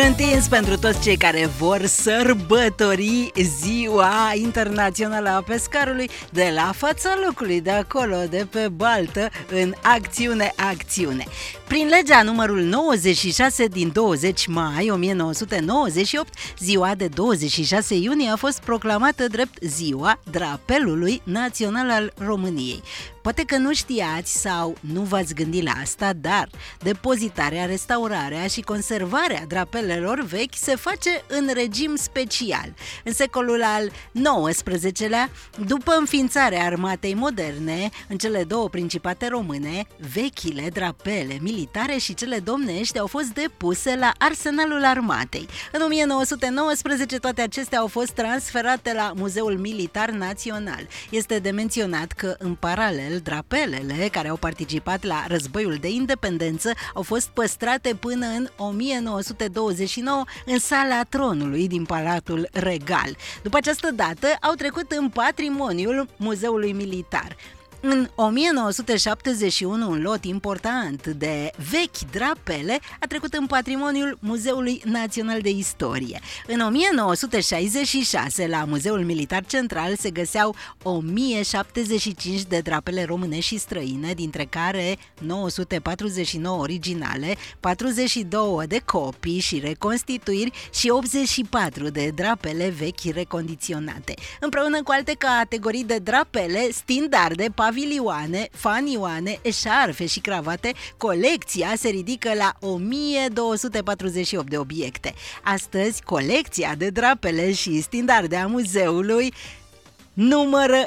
Întins pentru toți cei care vor sărbători Ziua Internațională a Pescarului de la fața locului, de acolo, de pe baltă, în acțiune. Prin legea numărul 96 din 20 mai 1998, ziua de 26 iunie a fost proclamată drept Ziua Drapelului Național al României. Poate că nu știați sau nu v-ați gândit la asta, dar depozitarea, restaurarea și conservarea drapelelor vechi se face în regim special. În secolul al XIX-lea, după înființarea armatei moderne, în cele două principate române, vechile drapele militare și cele domnești au fost depuse la arsenalul armatei. În 1919 toate acestea au fost transferate la Muzeul Militar Național. Este de menționat că în paralel drapelele care au participat la războiul de independență au fost păstrate până în 1929 în sala tronului din Palatul Regal. După această dată au trecut în patrimoniul Muzeului Militar. În 1971, un lot important de vechi drapele a trecut în patrimoniul Muzeului Național de Istorie. În 1966, la Muzeul Militar Central se găseau 1075 de drapele române și străine, dintre care 949 originale, 42 de copii și reconstituiri și 84 de drapele vechi recondiționate. Împreună cu alte categorii de drapele, standarde, pavilioane, fanioane, eșarfe și cravate, colecția se ridică la 1248 de obiecte. Astăzi, colecția de drapele și standarde a muzeului numără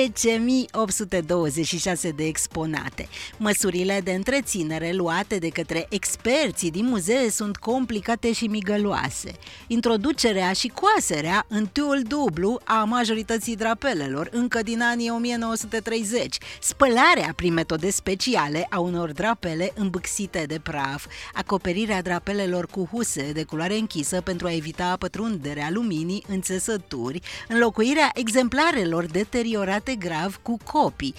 10.826 de exponate. Măsurile de întreținere luate de către experții din muzee sunt complicate și migăloase. Introducerea și coaserea în tâul dublu a majorității drapelelor încă din anii 1930, spălarea prin metode speciale a unor drapele îmbâxite de praf, acoperirea drapelelor cu huse de culoare închisă pentru a evita pătrunderea luminii în țesături, înlocuirea exemplarelor deteriorate grav cu copii,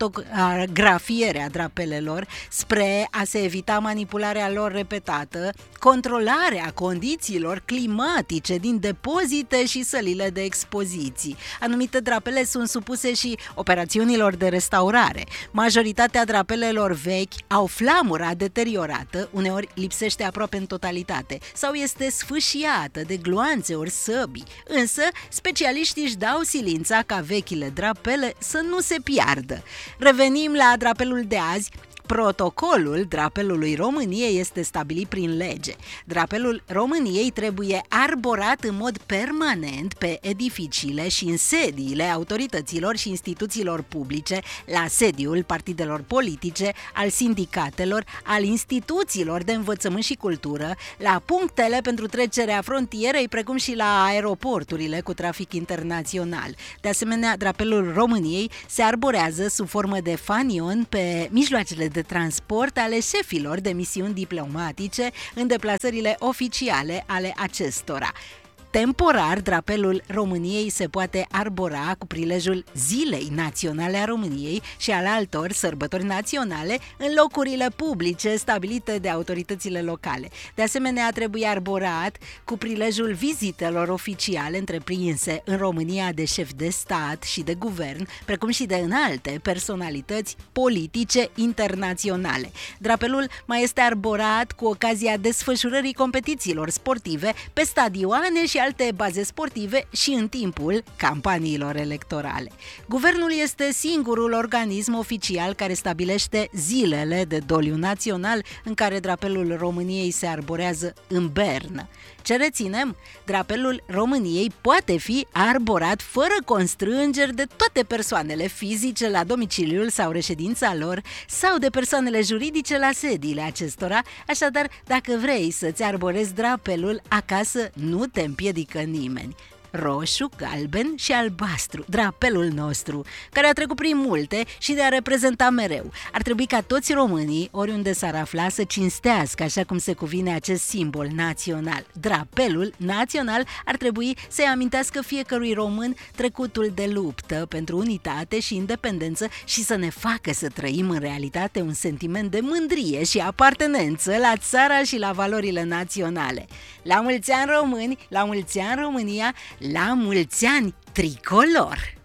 fotografierea drapelelor spre a se evita manipularea lor repetată, controlarea condițiilor climatice din depozite și sălile de expoziții. Anumite drapele sunt supuse și operațiunilor de restaurare. Majoritatea drapelelor vechi au flamura deteriorată, uneori lipsește aproape în totalitate, sau este sfâșiată de gloanțe ori săbii. Însă, specialiștii își dau silința ca vechile drapele să nu se piardă. Revenim la drapelul de azi. Protocolul drapelului României este stabilit prin lege. Drapelul României trebuie arborat în mod permanent pe edificiile și în sediile autorităților și instituțiilor publice, la sediul partidelor politice, al sindicatelor, al instituțiilor de învățământ și cultură, la punctele pentru trecerea frontierei, precum și la aeroporturile cu trafic internațional. De asemenea, drapelul României se arborează sub formă de fanion pe mijloacele de transport ale șefilor de misiuni diplomatice în deplasările oficiale ale acestora. Temporar, drapelul României se poate arbora cu prilejul Zilei Naționale a României și al altor sărbători naționale în locurile publice stabilite de autoritățile locale. De asemenea, trebuie arborat cu prilejul vizitelor oficiale întreprinse în România de șef de stat și de guvern, precum și de înalte personalități politice internaționale. Drapelul mai este arborat cu ocazia desfășurării competițiilor sportive pe stadioane și alte baze sportive și în timpul campaniilor electorale. Guvernul este singurul organism oficial care stabilește zilele de doliu național în care drapelul României se arborează în Bernă. Ce reținem? Drapelul României poate fi arborat fără constrângeri de toate persoanele fizice la domiciliul sau reședința lor sau de persoanele juridice la sediile acestora, așadar, dacă vrei să-ți arborezi drapelul acasă, nu te împiedică nimeni. roșu, galben și albastru, drapelul nostru, care a trecut prin multe și de a reprezenta mereu. Ar trebui ca toți românii, oriunde s-ar afla, să cinstească așa cum se cuvine acest simbol național. Drapelul național ar trebui să-i amintească fiecărui român trecutul de luptă pentru unitate și independență și să ne facă să trăim în realitate un sentiment de mândrie și apartenență la țara și la valorile naționale. La mulți ani români, la mulți ani România, la mulți ani tricolor!